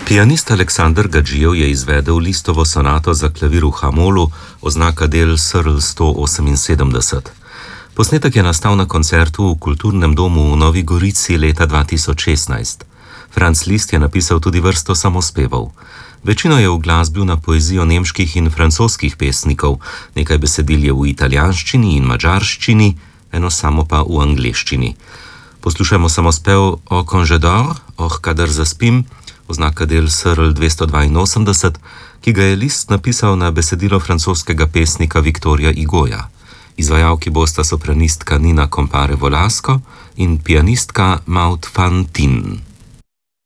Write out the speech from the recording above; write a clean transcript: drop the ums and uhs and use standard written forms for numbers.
Pianist Aleksander Gadžijev je izvedel Listovo sonato za klavir v H-molu, oznaka del Srl 178. Posnetek je nastal na koncertu v Kulturnem domu v Novi Gorici leta 2016. Franz Liszt je napisal tudi vrsto samospevov. Večino je uglasbil na poezijo nemških in francoskih pesnikov, nekaj besedil je v italijanščini in madžarščini, eno samo pa v angleščini. Poslušajmo samospev O Congé d'Or, kadar zaspim, oznaka del Srl 282, ki ga je Liszt napisal na besedilo francoskega pesnika Victorja Hugoja. Izvajalki bosta sopranistka Nina Compare Velasco in pianistka Maud van Tien.